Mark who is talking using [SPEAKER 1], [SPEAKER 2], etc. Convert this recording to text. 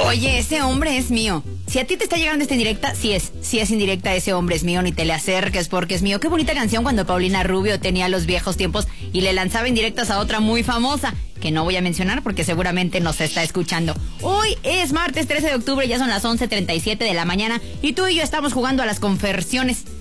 [SPEAKER 1] Oye, ese hombre es mío. Si a ti te está llegando esta indirecta, sí es indirecta, ese hombre es mío, ni te le acerques porque es mío. Qué bonita canción cuando Paulina Rubio tenía los viejos tiempos y le lanzaba indirectas a otra muy famosa, que no voy a mencionar porque seguramente nos está escuchando. Hoy es martes 13 de octubre, ya son las 11:37 de la mañana y tú y yo estamos jugando a las conversiones.